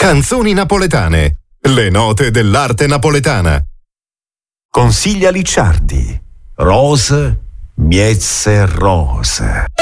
Canzoni napoletane. Le note dell'arte napoletana. Consiglia Licciardi. Rose, miezze rose.